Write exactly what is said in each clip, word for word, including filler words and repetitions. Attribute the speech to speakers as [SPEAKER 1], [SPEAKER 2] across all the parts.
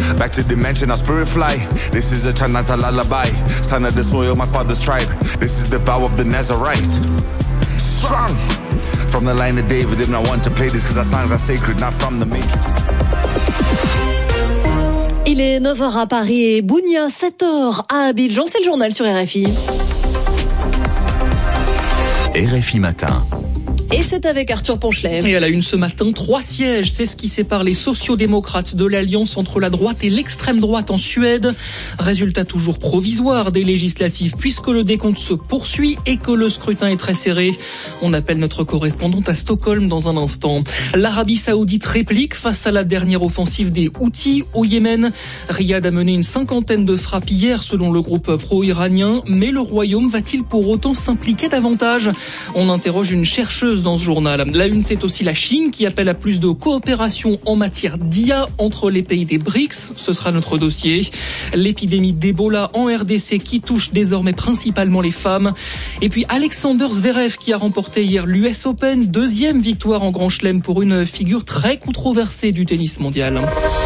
[SPEAKER 1] Back to dimension, our spirit fly. This is a Chinata lullaby. Son of the soil, my father's tribe. This is the vow of the Nazarite. Strong. From the line of David, and I want to play this because our songs are sacred, not from the matrix.
[SPEAKER 2] Il est neuf heures à Paris et Bounia, sept heures à Abidjan. C'est le journal sur R F I.
[SPEAKER 3] R F I Matin.
[SPEAKER 2] Et c'est avec Arthur Ponchelet.
[SPEAKER 4] Et à la une ce matin, trois sièges, c'est ce qui sépare les sociodémocrates de l'alliance entre la droite et l'extrême droite en Suède. Résultat toujours provisoire des législatives puisque le décompte se poursuit et que le scrutin est très serré. On appelle notre correspondante à Stockholm dans un instant. L'Arabie Saoudite réplique face à la dernière offensive des Houthis au Yémen. Riyad a mené une cinquantaine de frappes hier selon le groupe pro-iranien, mais le royaume va-t-il pour autant s'impliquer davantage ? On interroge une chercheuse dans ce journal. La une, c'est aussi la Chine qui appelle à plus de coopération en matière d'I A entre les pays des BRICS. Ce sera notre dossier. L'épidémie d'Ebola en R D C qui touche désormais principalement les femmes. Et puis Alexander Zverev qui a remporté hier l'U S Open. Deuxième victoire en Grand Chelem pour une figure très controversée du tennis mondial.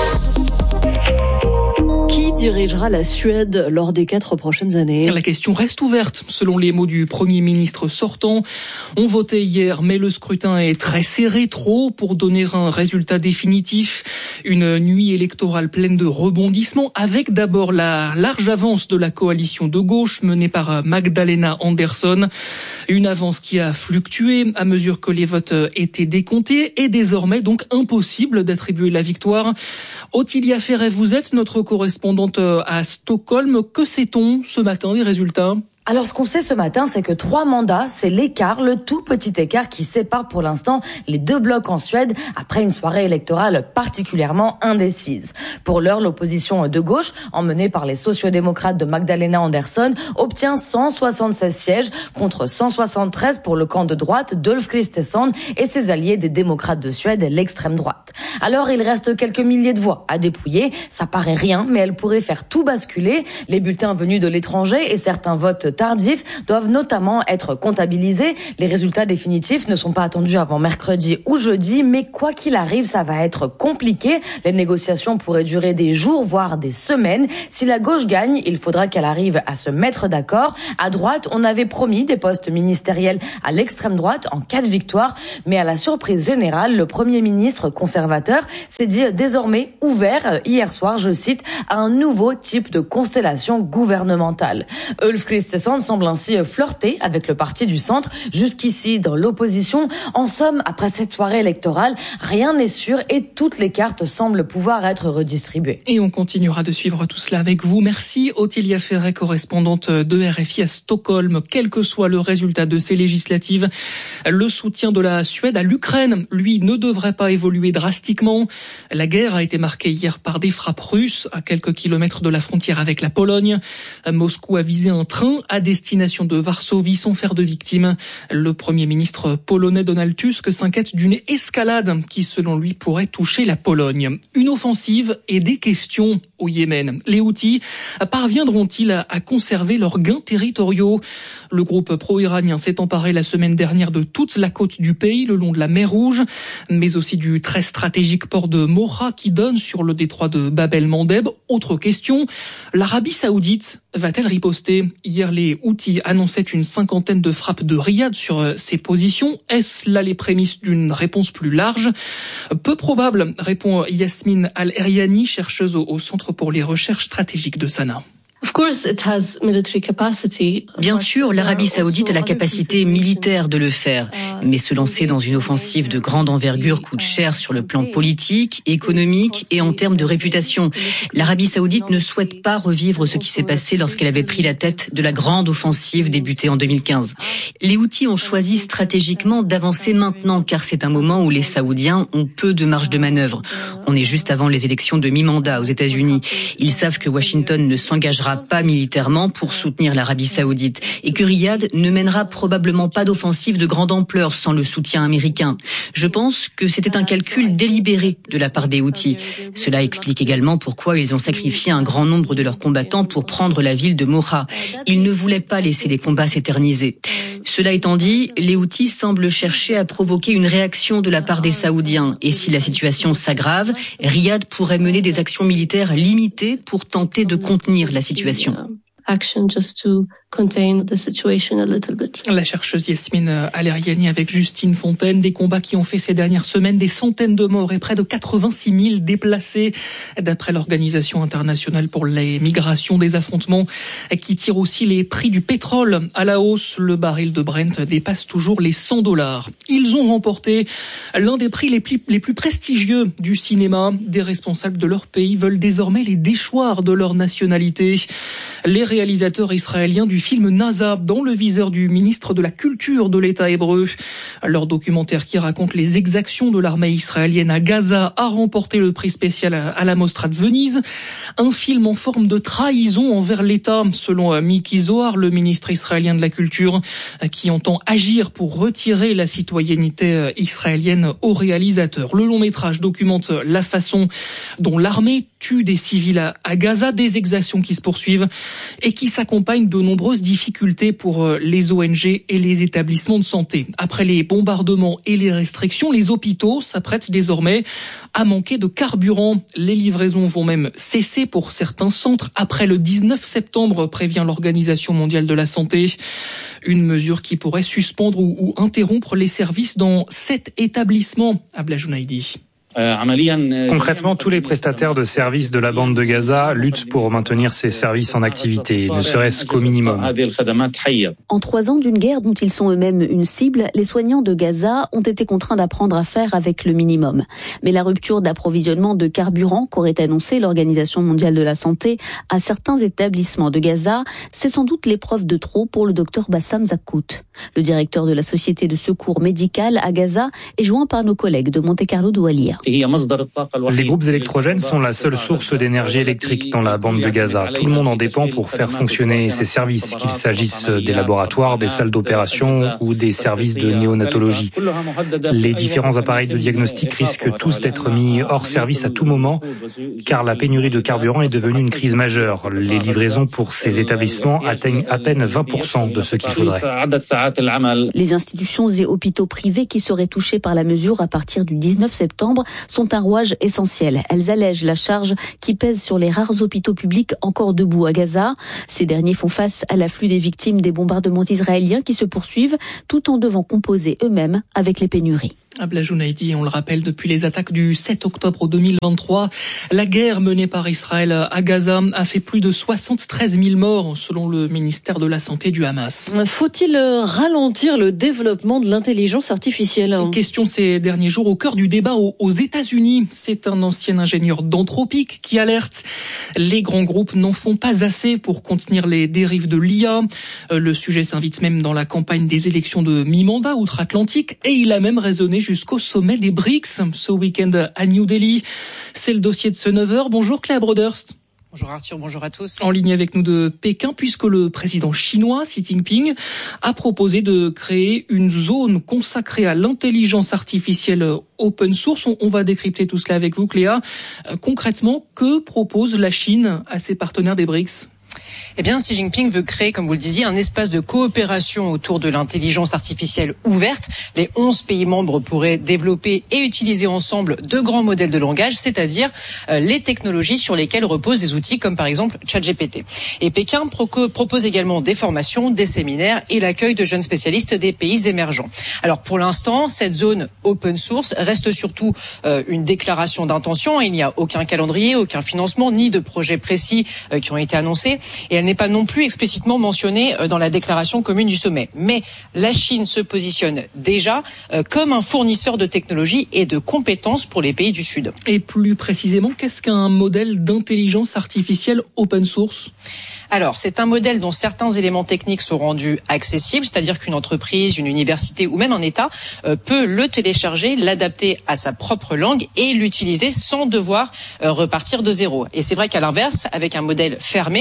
[SPEAKER 2] Qui dirigera la Suède lors des quatre prochaines années ?
[SPEAKER 4] La question reste ouverte, selon les mots du Premier ministre sortant. On votait hier, mais le scrutin est très serré, trop pour donner un résultat définitif. Une nuit électorale pleine de rebondissements, avec d'abord la large avance de la coalition de gauche menée par Magdalena Andersson. Une avance qui a fluctué à mesure que les votes étaient décomptés et désormais donc impossible d'attribuer la victoire. Ottilia Ferret, vous êtes notre correspondante à Stockholm. Que sait-on ce matin des résultats ?
[SPEAKER 5] Alors, ce qu'on sait ce matin, c'est que trois mandats, c'est l'écart, le tout petit écart qui sépare pour l'instant les deux blocs en Suède après une soirée électorale particulièrement indécise. Pour l'heure, l'opposition de gauche, emmenée par les sociodémocrates de Magdalena Andersson, obtient cent soixante-seize sièges contre cent soixante-treize pour le camp de droite d'Ulf Kristersson et ses alliés des démocrates de Suède et l'extrême droite. Alors, il reste quelques milliers de voix à dépouiller. Ça paraît rien, mais elle pourrait faire tout basculer. Les bulletins venus de l'étranger et certains votes tardifs doivent notamment être comptabilisés. Les résultats définitifs ne sont pas attendus avant mercredi ou jeudi, mais quoi qu'il arrive, ça va être compliqué. Les négociations pourraient durer des jours, voire des semaines. Si la gauche gagne, il faudra qu'elle arrive à se mettre d'accord. À droite, on avait promis des postes ministériels à l'extrême droite en cas de victoire, mais à la surprise générale, le Premier ministre conservateur s'est dit désormais ouvert hier soir, je cite, à un nouveau type de constellation gouvernementale. Ulf Kristersson semble ainsi flirter avec le parti du centre, jusqu'ici dans l'opposition. En somme, après cette soirée électorale, rien n'est sûr et toutes les cartes semblent pouvoir être redistribuées.
[SPEAKER 4] Et on continuera de suivre tout cela avec vous. Merci Ottilia Ferret, correspondante de R F I à Stockholm. Quel que soit le résultat de ces législatives, le soutien de la Suède à l'Ukraine, lui, ne devrait pas évoluer drastiquement. La guerre a été marquée hier par des frappes russes à quelques kilomètres de la frontière avec la Pologne. Moscou a visé un train à destination de Varsovie sans faire de victimes. Le Premier ministre polonais Donald Tusk s'inquiète d'une escalade qui, selon lui, pourrait toucher la Pologne. Une offensive et des questions au Yémen. Les Houthis parviendront-ils à conserver leurs gains territoriaux ? Le groupe pro-iranien s'est emparé la semaine dernière de toute la côte du pays, le long de la mer Rouge, mais aussi du très stratégique port de Moha qui donne sur le détroit de Bab el-Mandeb. Autre question, l'Arabie Saoudite va-t-elle riposter ? Hier, les Houthis annonçaient une cinquantaine de frappes de Riyad sur ses positions. Est-ce là les prémices d'une réponse plus large ? Peu probable, répond Yasmine Al-Eriani, chercheuse au Centre pour les recherches stratégiques de Sanaa.
[SPEAKER 6] Bien sûr, l'Arabie Saoudite a la capacité militaire de le faire, mais se lancer dans une offensive de grande envergure coûte cher sur le plan politique, économique et en termes de réputation. L'Arabie Saoudite ne souhaite pas revivre ce qui s'est passé lorsqu'elle avait pris la tête de la grande offensive débutée en deux mille quinze. Les Houthis ont choisi stratégiquement d'avancer maintenant car c'est un moment où les Saoudiens ont peu de marge de manœuvre. On est juste avant les élections de mi-mandat aux États-Unis. Ils savent que Washington ne s'engagera n'interviendra pas militairement pour soutenir l'Arabie Saoudite et que Riyad ne mènera probablement pas d'offensive de grande ampleur sans le soutien américain. Je pense que c'était un calcul délibéré de la part des Houthis. Cela explique également pourquoi ils ont sacrifié un grand nombre de leurs combattants pour prendre la ville de Moha. Ils ne voulaient pas laisser les combats s'éterniser. Cela étant dit, les Houthis semblent chercher à provoquer une réaction de la part des Saoudiens. Et si la situation s'aggrave, Riyad pourrait mener des actions militaires limitées pour tenter de contenir la situation.
[SPEAKER 7] Action just to contain the situation a little bit.
[SPEAKER 4] La chercheuse Yasmine Aleriani avec Justine Fontaine. Des combats qui ont fait ces dernières semaines des centaines de morts et près de quatre-vingt-six mille déplacés. D'après l'Organisation internationale pour les migrations, des affrontements qui tirent aussi les prix du pétrole à la hausse. Le baril de Brent dépasse toujours les cent dollars. Ils ont remporté l'un des prix les plus, les plus prestigieux du cinéma. Des responsables de leur pays veulent désormais les déchoir de leur nationalité. Les réalisateurs israéliens du film Naza, dans le viseur du ministre de la Culture de l'État hébreu. Leur documentaire qui raconte les exactions de l'armée israélienne à Gaza a remporté le prix spécial à la Mostra de Venise. Un film en forme de trahison envers l'État, selon Miki Zohar, le ministre israélien de la Culture, qui entend agir pour retirer la citoyenneté israélienne aux réalisateurs. Le long métrage documente la façon dont l'armée tue des civils à Gaza, des exactions qui se poursuivent et qui s'accompagnent de nombreuses difficultés pour les O N G et les établissements de santé. Après les bombardements et les restrictions, les hôpitaux s'apprêtent désormais à manquer de carburant. Les livraisons vont même cesser pour certains centres après le dix-neuf septembre, prévient l'Organisation mondiale de la santé. Une mesure qui pourrait suspendre ou, ou interrompre les services dans sept établissements. Abla Jounaidi.
[SPEAKER 8] Concrètement, tous les prestataires de services de la bande de Gaza luttent pour maintenir ces services en activité, ne serait-ce qu'au minimum.
[SPEAKER 9] En trois ans d'une guerre dont ils sont eux-mêmes une cible, les soignants de Gaza ont été contraints d'apprendre à faire avec le minimum. Mais la rupture d'approvisionnement de carburant qu'aurait annoncé l'Organisation mondiale de la santé à certains établissements de Gaza, c'est sans doute l'épreuve de trop pour le docteur Bassam Zakkout. Le directeur de la Société de secours médical à Gaza est joint par nos collègues de Monte-Carlo Doualiya.
[SPEAKER 8] Les groupes électrogènes sont la seule source d'énergie électrique dans la bande de Gaza. Tout le monde en dépend pour faire fonctionner ces services, qu'il s'agisse des laboratoires, des salles d'opération ou des services de néonatologie. Les différents appareils de diagnostic risquent tous d'être mis hors service à tout moment, car la pénurie de carburant est devenue une crise majeure. Les livraisons pour ces établissements atteignent à peine vingt pour cent de ce qu'il faudrait.
[SPEAKER 9] Les institutions et hôpitaux privés qui seraient touchés par la mesure à partir du dix-neuf septembre sont un rouage essentiel. Elles allègent la charge qui pèse sur les rares hôpitaux publics encore debout à Gaza. Ces derniers font face à l'afflux des victimes des bombardements israéliens qui se poursuivent tout en devant composer eux-mêmes avec les pénuries.
[SPEAKER 4] Abla Jounaidi, on le rappelle, depuis les attaques du sept octobre deux mille vingt-trois, la guerre menée par Israël à Gaza a fait plus de soixante-treize mille morts, selon le ministère de la Santé du Hamas.
[SPEAKER 2] Faut-il ralentir le développement de l'intelligence artificielle ?
[SPEAKER 4] Question ces derniers jours au cœur du débat aux États-Unis. C'est un ancien ingénieur d'Anthropic qui alerte. Les grands groupes n'en font pas assez pour contenir les dérives de l'I A. Le sujet s'invite même dans la campagne des élections de mi-mandat outre-Atlantique et il a même résonné jusqu'au sommet des BRICS ce week-end à New Delhi. C'est le dossier de ce neuf heures. Bonjour Claire Broderst.
[SPEAKER 10] Bonjour Arthur, bonjour à tous.
[SPEAKER 4] En ligne avec nous de Pékin, puisque le président chinois Xi Jinping a proposé de créer une zone consacrée à l'intelligence artificielle open source. On va décrypter tout cela avec vous, Cléa. Concrètement, que propose la Chine à ses partenaires des BRICS ?
[SPEAKER 10] Eh bien, Xi Jinping veut créer, comme vous le disiez, un espace de coopération autour de l'intelligence artificielle ouverte. Les onze pays membres pourraient développer et utiliser ensemble de grands modèles de langage, c'est-à-dire euh, les technologies sur lesquelles reposent des outils comme par exemple ChatGPT. Et Pékin pro- propose également des formations, des séminaires et l'accueil de jeunes spécialistes des pays émergents. Alors pour l'instant, cette zone open source reste surtout euh, une déclaration d'intention. Il n'y a aucun calendrier, aucun financement, ni de projets précis euh, qui ont été annoncés. Et elle n'est pas non plus explicitement mentionnée dans la déclaration commune du sommet. Mais la Chine se positionne déjà comme un fournisseur de technologies et de compétences pour les pays du Sud.
[SPEAKER 4] Et plus précisément, qu'est-ce qu'un modèle d'intelligence artificielle open source ?
[SPEAKER 10] Alors, c'est un modèle dont certains éléments techniques sont rendus accessibles, c'est-à-dire qu'une entreprise, une université ou même un État euh, peut le télécharger, l'adapter à sa propre langue et l'utiliser sans devoir euh, repartir de zéro. Et c'est vrai qu'à l'inverse, avec un modèle fermé,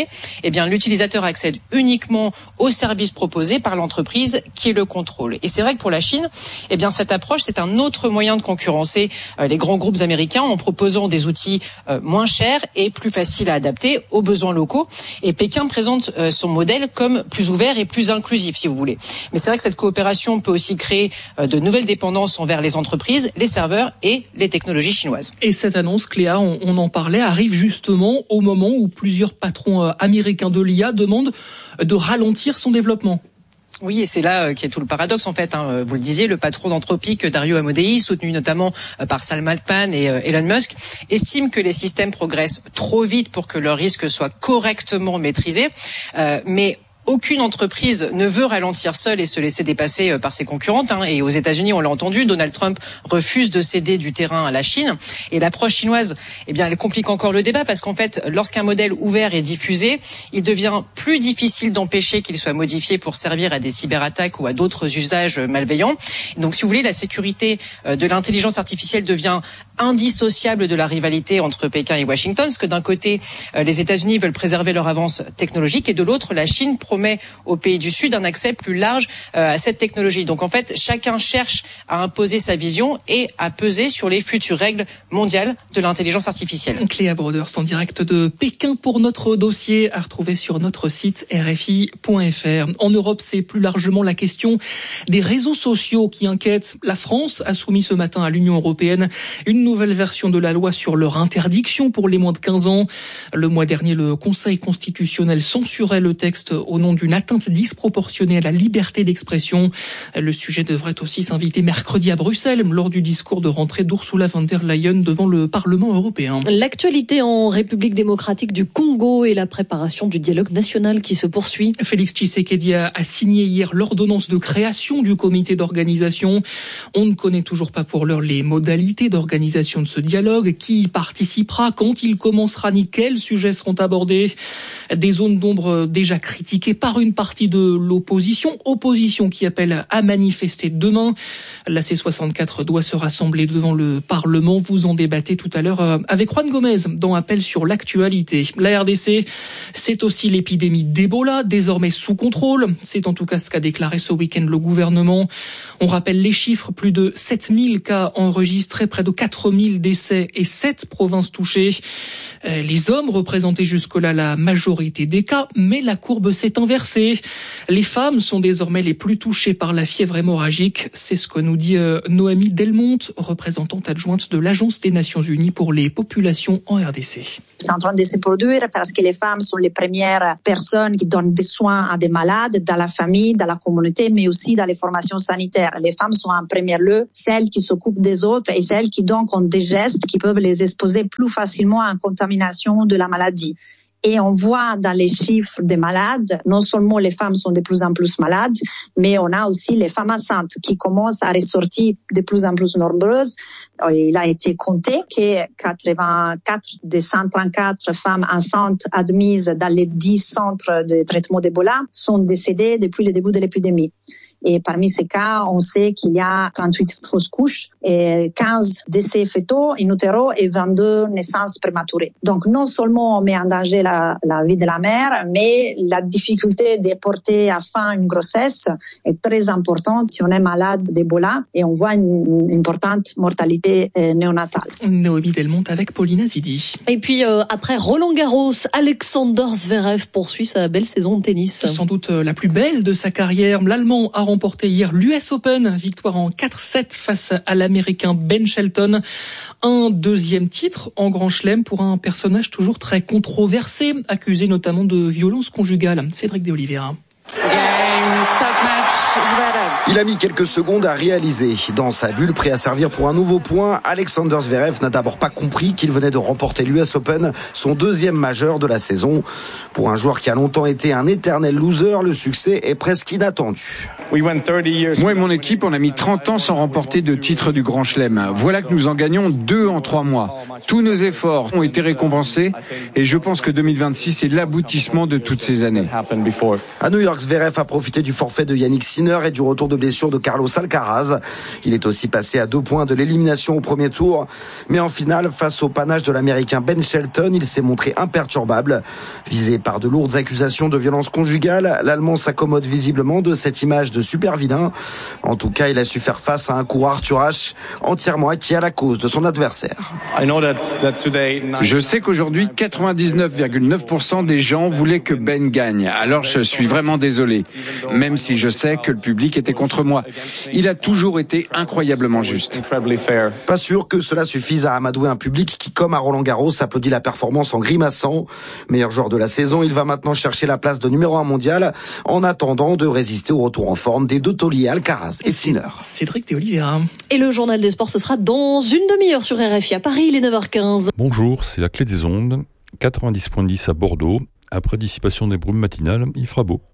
[SPEAKER 10] eh bien l'utilisateur accède uniquement aux services proposés par l'entreprise qui le contrôle. Et c'est vrai que pour la Chine, eh bien cette approche, c'est un autre moyen de concurrencer euh, les grands groupes américains en proposant des outils euh, moins chers et plus faciles à adapter aux besoins locaux. Et Pékin présente euh, son modèle comme plus ouvert et plus inclusif, si vous voulez. Mais c'est vrai que cette coopération peut aussi créer euh, de nouvelles dépendances envers les entreprises, les serveurs et les technologies chinoises.
[SPEAKER 4] Et cette annonce, Cléa, on, on en parlait, arrive justement au moment où plusieurs patrons euh, américains de l'I A demandent de ralentir son développement.
[SPEAKER 10] Oui, et c'est là euh, qui est tout le paradoxe en fait. Hein. Vous le disiez, le patron d'Anthropic, Dario Amodei, soutenu notamment euh, par Salman Khan et euh, Elon Musk, estime que les systèmes progressent trop vite pour que leurs risques soient correctement maîtrisés. Euh, mais aucune entreprise ne veut ralentir seule et se laisser dépasser par ses concurrentes. Hein. Et aux États-Unis, on l'a entendu, Donald Trump refuse de céder du terrain à la Chine. Et l'approche chinoise, eh bien, elle complique encore le débat parce qu'en fait, lorsqu'un modèle ouvert est diffusé, il devient plus difficile d'empêcher qu'il soit modifié pour servir à des cyberattaques ou à d'autres usages malveillants. Donc, si vous voulez, la sécurité de l'intelligence artificielle devient indissociable de la rivalité entre Pékin et Washington, parce que d'un côté, les États-Unis veulent préserver leur avance technologique et de l'autre, la Chine promet aux pays du Sud un accès plus large à cette technologie. Donc en fait, chacun cherche à imposer sa vision et à peser sur les futures règles mondiales de l'intelligence artificielle.
[SPEAKER 4] Cléa Broders en direct de Pékin pour notre dossier à retrouver sur notre site R F I point F R. En Europe, c'est plus largement la question des réseaux sociaux qui inquiète. La France a soumis ce matin à l'Union européenne une nouvelle version de la loi sur leur interdiction pour les moins de quinze ans. Le mois dernier, le Conseil constitutionnel censurait le texte au nom d'une atteinte disproportionnée à la liberté d'expression. Le sujet devrait aussi s'inviter mercredi à Bruxelles lors du discours de rentrée d'Ursula von der Leyen devant le Parlement européen.
[SPEAKER 2] L'actualité en République démocratique du Congo et la préparation du dialogue national qui se poursuit.
[SPEAKER 4] Félix Tshisekedi a signé hier l'ordonnance de création du comité d'organisation. On ne connaît toujours pas pour l'heure les modalités d'organisation de ce dialogue, qui y participera, quand il commencera, ni quels sujets seront abordés. Des zones d'ombre déjà critiquées par une partie de l'opposition, opposition qui appelle à manifester demain. La C soixante-quatre doit se rassembler devant le Parlement. Vous en débattez tout à l'heure avec Juan Gomez dans Appel sur l'actualité. La R D C, c'est aussi l'épidémie d'Ebola, désormais sous contrôle. C'est en tout cas ce qu'a déclaré ce week-end le gouvernement. On rappelle les chiffres, plus de sept mille cas enregistrés, près de quatre mille décès et sept provinces touchées. Les hommes représentaient jusque-là la majorité des cas, mais la courbe s'est inversée. Les femmes sont désormais les plus touchées par la fièvre hémorragique. C'est ce que nous dit Noémie Delmonte, représentante adjointe de l'Agence des Nations Unies pour les populations en R D C.
[SPEAKER 11] C'est en train de se produire parce que les femmes sont les premières personnes qui donnent des soins à des malades dans la famille, dans la communauté, mais aussi dans les formations sanitaires. Les femmes sont en premier lieu celles qui s'occupent des autres et celles qui donc ont des gestes qui peuvent les exposer plus facilement à une contamination de la maladie. Et on voit dans les chiffres des malades, non seulement les femmes sont de plus en plus malades, mais on a aussi les femmes enceintes qui commencent à ressortir de plus en plus nombreuses. Il a été compté que quatre-vingt-quatre des cent trente-quatre femmes enceintes admises dans les dix centres de traitement d'Ebola sont décédées depuis le début de l'épidémie. Et parmi ces cas, on sait qu'il y a trente-huit fausses couches, et quinze décès fœtaux in utero et vingt-deux naissances prématurées. Donc non seulement on met en danger la, la vie de la mère, mais la difficulté de porter à fin une grossesse est très importante si on est malade d'Ebola et on voit une, une importante mortalité euh, néonatale.
[SPEAKER 4] Noémie Delmonte avec Paulina Zidi.
[SPEAKER 2] Et puis euh, après Roland-Garros, Alexander Zverev poursuit sa belle saison de tennis.
[SPEAKER 4] Sans doute la plus belle de sa carrière. L'Allemand a remporté hier l'U S Open, victoire en quatre sept face à l'Américain Ben Shelton. Un deuxième titre en Grand Chelem pour un personnage toujours très controversé, accusé notamment de violence conjugale. Cédric de Oliveira.
[SPEAKER 12] Il a mis quelques secondes à réaliser. Dans sa bulle, prêt à servir pour un nouveau point, Alexander Zverev n'a d'abord pas compris qu'il venait de remporter l'U S Open, son deuxième majeur de la saison. Pour un joueur qui a longtemps été un éternel loser, le succès est presque inattendu.
[SPEAKER 13] Moi et mon équipe, on a mis trente ans sans remporter de titre du Grand Chelem. Voilà que nous en gagnons deux en trois mois. Tous nos efforts ont été récompensés et je pense que deux mille vingt-six est l'aboutissement de toutes ces années.
[SPEAKER 12] À New York, Zverev a profité du forfait de Yannick Yannick Sinner et du retour de blessure de Carlos Alcaraz. Il est aussi passé à deux points de l'élimination au premier tour. Mais en finale, face au panache de l'Américain Ben Shelton, il s'est montré imperturbable. Visé par de lourdes accusations de violence conjugale, l'Allemand s'accommode visiblement de cette image de super vilain. En tout cas, il a su faire face à un coureur Arthur Ashe entièrement acquis à la cause de son adversaire.
[SPEAKER 13] Je sais qu'aujourd'hui, quatre-vingt-dix-neuf virgule neuf pour cent des gens voulaient que Ben gagne. Alors je suis vraiment désolé, même si je sais que le public était contre moi. Il a toujours été incroyablement juste.
[SPEAKER 12] Pas sûr que cela suffise à amadouer un public qui, comme à Roland-Garros, applaudit la performance en grimaçant. Meilleur joueur de la saison, il va maintenant chercher la place de numéro un mondial en attendant de résister au retour en forme des deux tauliers Alcaraz et Sinner.
[SPEAKER 4] Cédric de Oliveira.
[SPEAKER 2] Et le journal des sports, ce sera dans une demi-heure sur R F I à Paris, il est neuf heures quinze.
[SPEAKER 14] Bonjour, c'est la clé des ondes, quatre-vingt-dix virgule dix à Bordeaux. Après dissipation des brumes matinales, il fera beau.